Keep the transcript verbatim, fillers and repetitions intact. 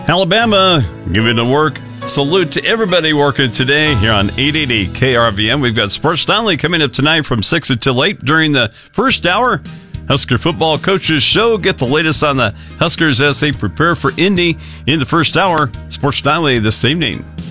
Alabama, giving the work. Salute to everybody working today here on eight eighty K R V M. We've got Sports Donnelly coming up tonight from six until eight during the first hour. Husker Football Coaches Show. Get the latest on the Huskers as they prepare for Indy in the first hour. Sports Donnelly, the same name.